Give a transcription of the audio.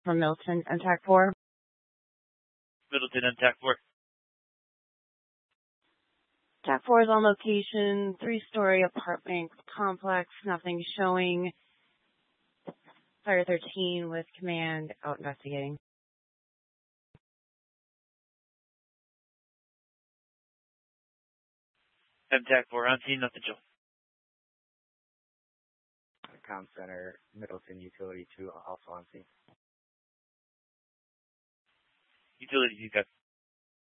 from Milton and TAC 4. Middleton and TAC 4. TAC 4 is on location, 3-story apartment complex, nothing showing. Fire 13 with command out investigating. And TAC 4 on scene, nothing showing. Comm Center, Middleton Utility 2 also on scene. Utility 2, got